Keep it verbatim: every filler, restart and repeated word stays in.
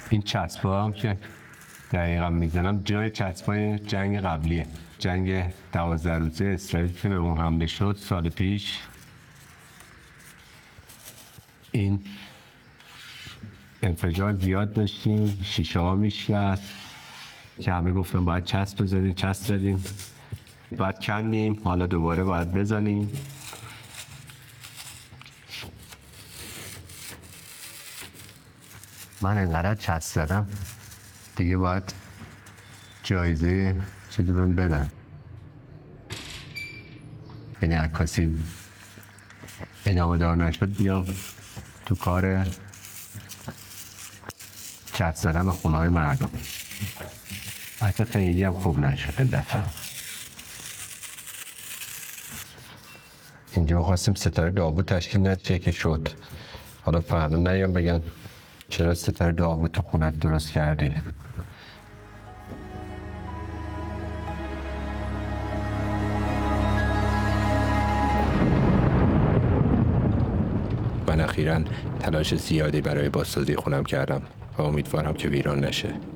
این چسبا هم که دقیقا میزنم جای چسبای جنگ قبلیه، جنگ دوازده روزه اسرائیل که به اون حمله شد سال پیش. این انفجار زیاد داشتیم، شیشه ها میشکست که همه گفتم باید چسب بزنیم، چسب زدیم، باید کندیم، حالا دوباره باید بزنیم. من اینقدر چسب زدم دیگه باید جایزه چیزی بهم بدن، یعنی هر کسی ادامه دار نشد بیام تو کار چسب زدن به خونه های مردم. حتی خیلی هم خوب نشد این دفعه. اینجا خواستیم ستاره داوود تشکیل نشه که شد. حالا فردا نیام بگن چرا ستاره داوود تو خونت درست کردی. من اخیراً تلاش زیادی برای بازسازی خونم کردم و امیدوارم که ویران نشه.